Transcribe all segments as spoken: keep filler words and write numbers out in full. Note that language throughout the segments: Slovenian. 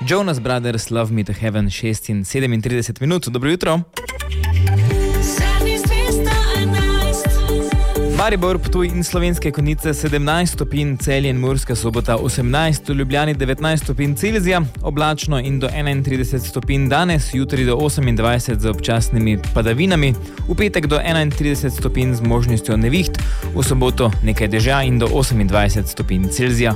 Jonas Brothers, Love Me to Heaven, šest in sedemintrideset minut. Dobro jutro. Maribor, Ptuj in Slovenske Konjice sedemnajst stopinj, Celje in Murska Sobota osemnajst, v Ljubljani devetnajst stopinj Celzija, oblačno in do enaintrideset stopinj danes, jutri do osemindvajset z občasnimi padavinami, v petek do enaintrideset stopinj z možnostjo neviht, v soboto nekaj dežja in do osemindvajset stopinj Celzija.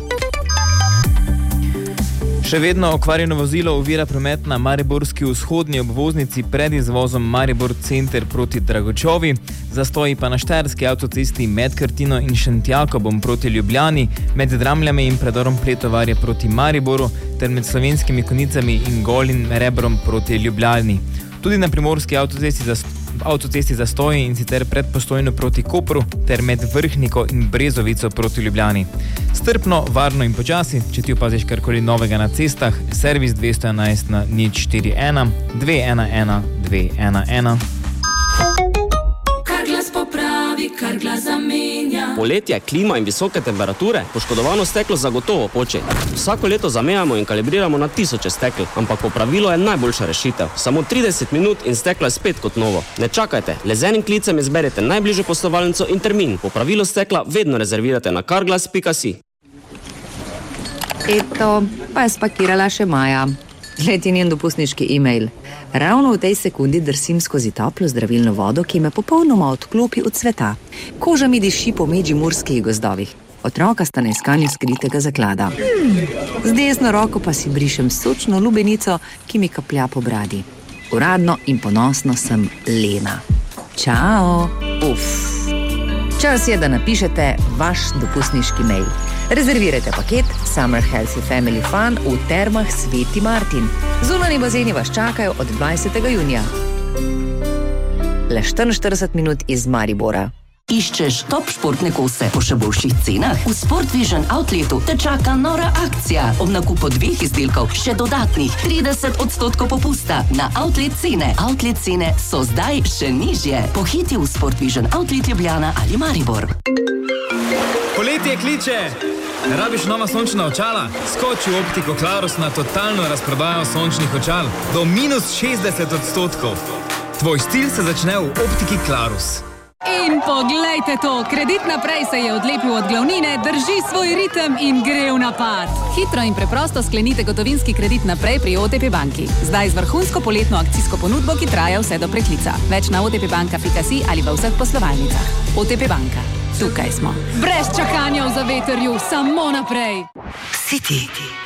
Še vedno okvarjeno vozilo ovira promet na mariborski vzhodni obvoznici pred izvozom Maribor center proti Dragočovi, zastoji pa na štajerski avtocesti med Krtino in Šentjakobom proti Ljubljani, med Dramljami in predorom Pletovarje proti Mariboru ter med Slovenskimi Konjicami in Golim Rebrom proti Ljubljani. Tudi na primorski avtocesti za avtocesti zastoji in sicer pred Postojno proti Kopru ter med Vrhniko in Brezovico proti Ljubljani. Strpno, varno in počasi, če ti opaziš karkoli novega na cestah, servis dvesto enajst na nič štiri ena dve ena ena dve ena ena. Kar glas zamenja. Poletje, klima in visoke temperature, poškodovano steklo zagotovo poči. Vsako leto zamenjamo in kalibriramo na tisoče stekel, ampak popravilo je najboljša rešitev. Samo trideset minut in steklo je spet kot novo. Ne čakajte, le z enim klicem izberete najbližjo poslovalnico in termin. Popravilo stekla vedno rezervirate na carglass pika si. Eto, pa je spakirala še Maja. Gled je njen dopustniški e-mail. Ravno v tej sekundi drsim skozi toplo zdravilno vodo, ki me popolnoma odklopi od sveta. Koža mi diši po medžimurskih gozdovih. Otroka sta na iskanju skritega zaklada. Z desno roko pa si brišem sočno lubenico, ki mi kaplja po bradi. Uradno in ponosno sem Lena. Čao! Uf! Čas je, da napišete vaš dopustniški mail. Rezervirajte paket Summer Healthy Family Fun v Termah Sveti Martin. Zunanji bazeni vas čakajo od dvajsetega junija. Le štiriinštirideset minut iz Maribora. Iščeš top športne kose po še boljših cenah? V Sport Vision Outletu te čaka nora akcija. Ob nakupu dveh izdelkov še dodatnih trideset odstotkov popusta na outlet cene. Outlet cene so zdaj še nižje. Pohiti v Sport Vision Outlet Ljubljana ali Maribor. Poletje kliče! Rabiš nova sončna očala? Skoči v Optiko Klarus na totalno razprodajo sončnih očal do minus šestdeset odstotkov. Tvoj stil se začne v Optiki Klarus. In poglejte to, Kredit naprej se je odlepil od glavnine, drži svoj ritem in gre v napad. Hitro in preprosto sklenite gotovinski kredit naprej pri O T P banki. Zdaj z vrhunsko poletno akcijsko ponudbo, ki traja vse do preklica. Več na otpbanka pika si ali v vseh poslovalnicah. O T P banka. Tukaj smo. Brez čakanja v zavetrju, samo naprej. City.